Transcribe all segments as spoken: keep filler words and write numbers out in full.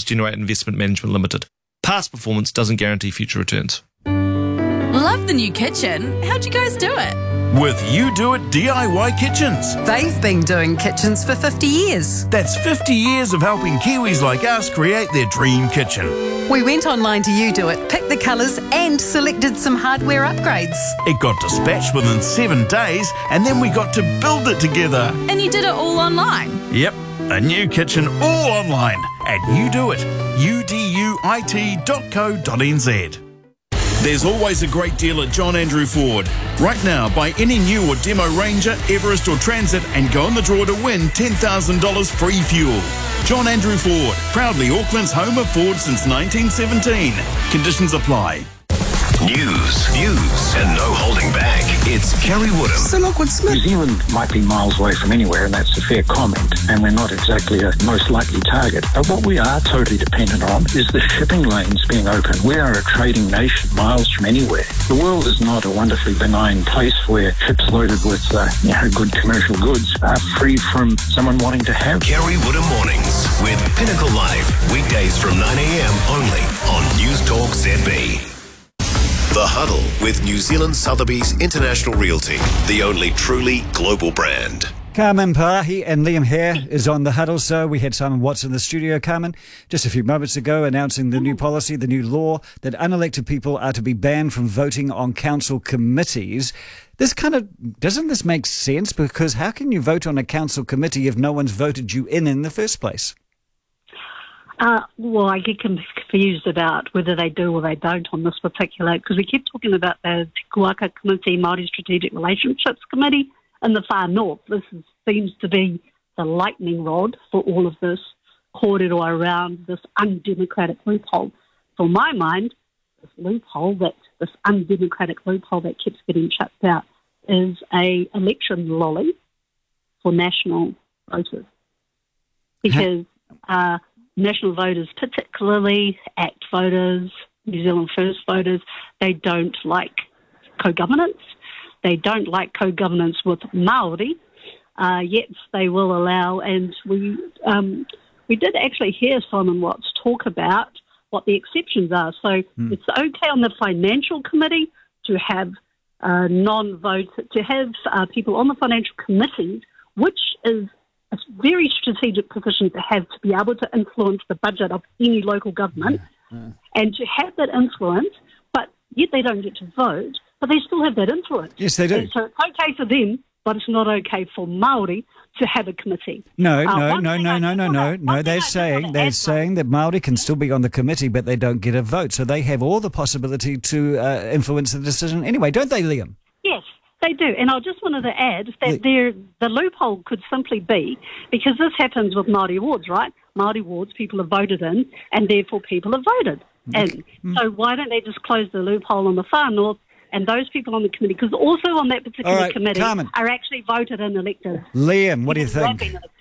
Generate Investment Management Limited. Past performance doesn't guarantee future returns. Love the new kitchen. How'd you guys do it? With You Do It D I Y Kitchens. They've been doing kitchens for fifty years. That's fifty years of helping Kiwis like us create their dream kitchen. We went online to You Do It, picked the colours and selected some hardware upgrades. It got dispatched within seven days and then we got to build it together. And you did it all online? Yep, a new kitchen all online at You Do It, U D U I T dot co dot N Z. There's always a great deal at John Andrew Ford. Right now, buy any new or demo Ranger, Everest or Transit and go in the draw to win ten thousand dollars free fuel. John Andrew Ford, proudly Auckland's home of Ford since nineteen seventeen. Conditions apply. News, views, and no holding back. It's Kerry Woodham. Sir Lockwood Smith. New Zealand might be miles away from anywhere, and that's a fair comment, and we're not exactly a most likely target. But what we are totally dependent on is the shipping lanes being open. We are a trading nation miles from anywhere. The world is not a wonderfully benign place where ships loaded with uh, you know, good commercial goods are free from someone wanting to have. Kerry Woodham Mornings with Pinnacle Live. Weekdays from nine a.m. only on News Talk Z B. The Huddle with New Zealand Sotheby's International Realty, the only truly global brand. Carmen Parahi and Liam Hare is on The Huddle. So we had Simon Watts in the studio, Carmen, just a few moments ago announcing the new policy, the new law that unelected people are to be banned from voting on council committees. This kind of, doesn't this make sense? Because how can you vote on a council committee if no one's voted you in in the first place? Uh, well, I get confused about whether they do or they don't on this particular, because we keep talking about the Te Kuaka Committee, Māori Strategic Relationships Committee in the far north. This is, seems to be the lightning rod for all of this kōrero around this undemocratic loophole. For my mind, this loophole, that this undemocratic loophole that keeps getting shut down, is a election lolly for national voters. Because... Uh, national voters, particularly ACT voters, New Zealand First voters, they don't like co-governance. They don't like co-governance with Māori, uh, yet they will allow, and we um, we did actually hear Simon Watts talk about what the exceptions are. So mm. it's okay on the financial committee to have uh, non-vote, to have uh, people on the financial committees, which is a very strategic position to have, to be able to influence the budget of any local government yeah, yeah. and to have that influence, but yet they don't get to vote, but they still have that influence. Yes, they do. And so it's okay for them, but it's not okay for Māori to have a committee. No, uh, no, no, no, no, no, no, no. They're saying they're saying that Māori can still be on the committee, but they don't get a vote, so they have all the possibility to uh, influence the decision anyway, don't they, Liam? Yes. They do, and I just wanted to add that there, the loophole could simply be, because this happens with Māori wards, right? Māori wards, people are voted in, and therefore people are voted in. Mm. So why don't they just close the loophole on the far north, and those people on the committee, because also on that particular right, committee, Carmen, are actually voted and elected. Liam, what do you think?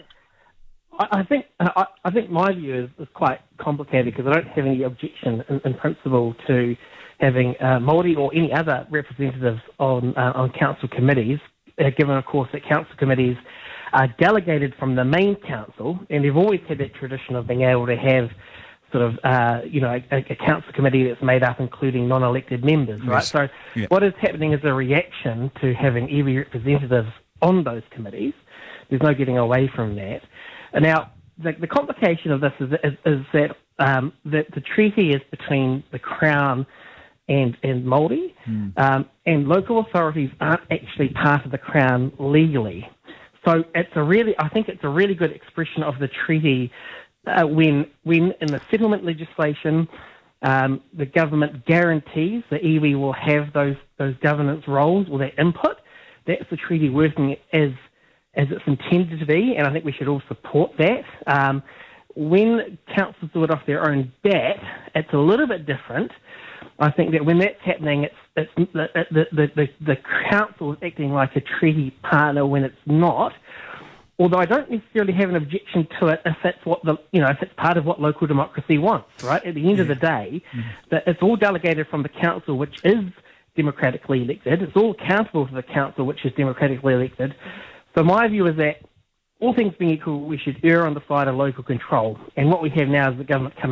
I, I think I, I think my view is, is quite complicated, because I don't have any objection in, in principle to having uh, Māori or any other representatives on uh, on council committees, uh, given, of course, that council committees are delegated from the main council, and they've always had that tradition of being able to have sort of, uh, you know, a, a council committee that's made up including non-elected members, right? Yes. So yeah. What is happening is a reaction to having every representative on those committees. There's no getting away from that. Now, the, the complication of this is, is, is that, um, that the treaty is between the Crown and and Māori, mm. um, and local authorities aren't actually part of the Crown legally. So it's a really, I think it's a really good expression of the treaty uh, when when in the settlement legislation, um, the government guarantees the iwi will have those those governance roles or that input. That's the treaty working as as it's intended to be, and I think we should all support that. Um, when councils do it off their own bat, it's a little bit different. I think that when that's happening, it's, it's the, the, the, the, the council is acting like a treaty partner when it's not. Although I don't necessarily have an objection to it if that's what the you know if it's part of what local democracy wants. Right at the end yeah. of the day, mm-hmm. that it's all delegated from the council, which is democratically elected. It's all accountable to the council, which is democratically elected. So my view is that all things being equal, we should err on the side of local control. And what we have now is the government coming